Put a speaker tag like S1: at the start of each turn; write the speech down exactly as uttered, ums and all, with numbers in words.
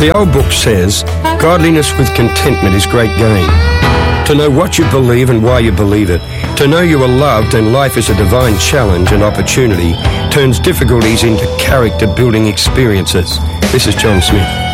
S1: The old book says, godliness with contentment is great gain. To know what you believe and why you believe it, to know you are loved and life is a divine challenge and opportunity, turns difficulties into character-building experiences. This is John Smith.